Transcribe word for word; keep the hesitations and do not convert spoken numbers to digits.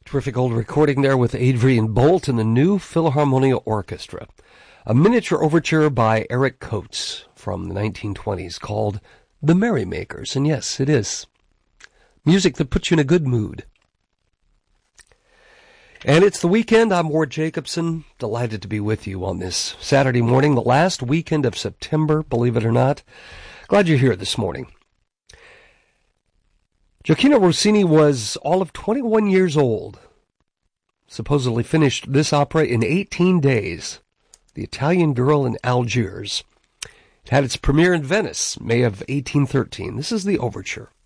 Terrific old recording there with Adrian Bolt and the New Philharmonia Orchestra. A miniature overture by Eric Coates from the nineteen twenties called The Merrymakers. And yes, it is music that puts you in a good mood. And it's the weekend. I'm Ward Jacobson, delighted to be with you on this Saturday morning, the last weekend of September, believe it or not. Glad you're here this morning. Gioachino Rossini was all of twenty-one years old. Supposedly finished this opera in eighteen days. The Italian Girl in Algiers. It had its premiere in Venice, May of eighteen thirteen. This is the overture.